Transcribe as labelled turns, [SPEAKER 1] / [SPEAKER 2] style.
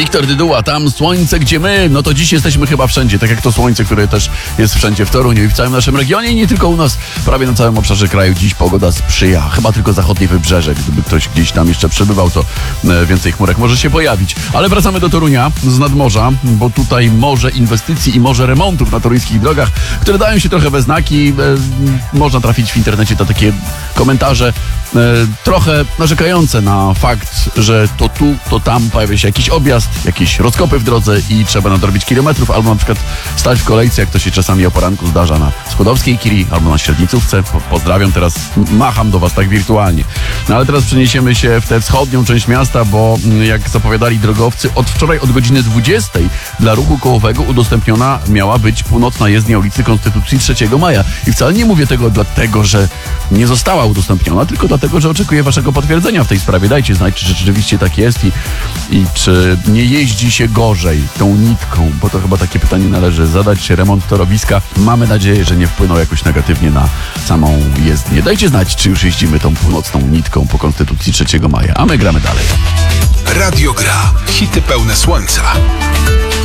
[SPEAKER 1] Wiktor Dyduła, tam słońce, gdzie my, no to dziś jesteśmy chyba wszędzie, tak jak to słońce, które też jest wszędzie w Toruniu i w całym naszym regionie i nie tylko u nas, prawie na całym obszarze kraju dziś pogoda sprzyja, chyba tylko zachodnie wybrzeże, gdyby ktoś gdzieś tam jeszcze przebywał, to więcej chmurek może się pojawić. Ale wracamy do Torunia z nadmorza, bo tutaj morze inwestycji i morze remontów na toruńskich drogach, które dają się trochę we znaki, można trafić w internecie na takie komentarze trochę narzekające na fakt, że to tu, to tam pojawia się jakiś objazd, jakieś rozkopy w drodze i trzeba nadrobić kilometrów, albo na przykład stać w kolejce, jak to się czasami o poranku zdarza na Skłodowskiej Kiri, albo na Średnicówce. Pozdrawiam, teraz macham do was tak wirtualnie. No ale teraz przeniesiemy się w tę wschodnią część miasta, bo jak zapowiadali drogowcy, od wczoraj od godziny 20 dla ruchu kołowego udostępniona miała być północna jezdnia ulicy Konstytucji 3 Maja. I wcale nie mówię tego dlatego, że nie została udostępniona, tylko dlatego, że oczekuję waszego potwierdzenia w tej sprawie. Dajcie znać, czy rzeczywiście tak jest i czy nie jeździ się gorzej tą nitką, bo to chyba takie pytanie należy zadać. Remont torowiska, mamy nadzieję, że nie wpłynął jakoś negatywnie na samą jezdnię. Dajcie znać, czy już jeździmy tą północną nitką po Konstytucji 3 Maja, a my gramy dalej.
[SPEAKER 2] Radio Gra. Hity pełne słońca.